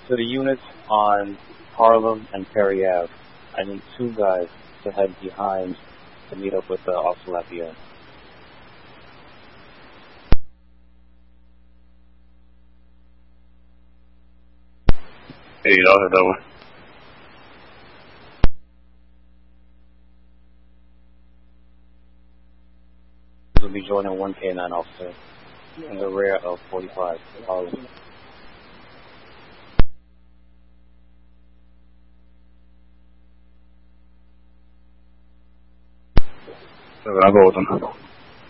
So the units on Harlem and Perry Ave, I need two guys to head behind to meet up with Officer Lafayette. Hey, y'all heard that one. Will be joining one K9 officer in the rear of 45 Harlem. So I'll go with them.